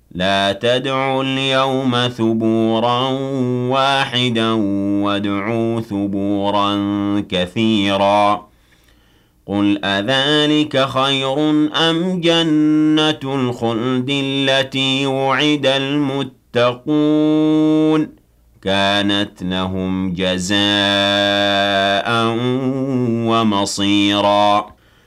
لا تدعوا اليوم ثبورا واحدا وادعوا ثبورا كثيرا قل أذلك خير أم جنة الخلد التي وعد المتقون كانت لهم جزاء ومصيرا